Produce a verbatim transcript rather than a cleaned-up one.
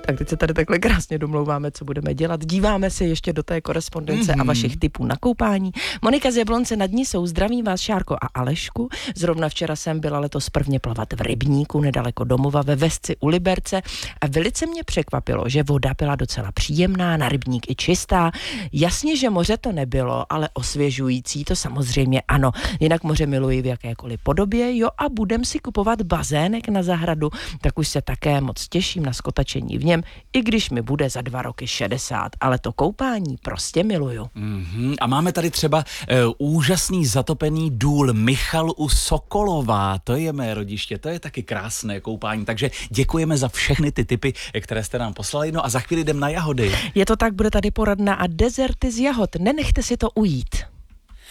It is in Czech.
Tak teď se tady takhle krásně domlouváme, co budeme dělat. Díváme se ještě do té korespondence mm-hmm. a vašich tipů na koupání. Monika z Jablonce nad Nisou, zdravím vás Šárko a Alešku. Zrovna včera jsem byla letos prvně plavat v rybníku nedaleko domova ve Vesci u Liberce a velice mě překvapilo, že voda byla docela příjemná, na rybník i čistá. Jasně, že moře to nebylo, ale osvěžující to samozřejmě ano. Jinak moře miluji v jakékoliv podobě, jo, a budem si kupovat bazének na zahradu, tak už se také moc těším na skotačení v něm, i když mi bude za dva roky šedesát, ale to koupání prostě miluju. Mm-hmm. A máme tady třeba uh, úžasný zatopený důl Michal u Sokolova, to je mé rodiště, to je taky krásné koupání, takže děkujeme za všechny ty tipy, které jste nám poslali, no a za chvíli jdem na jahody. Je to tak, bude tady poradna a dezerty z jahod, nenechte si to ujít.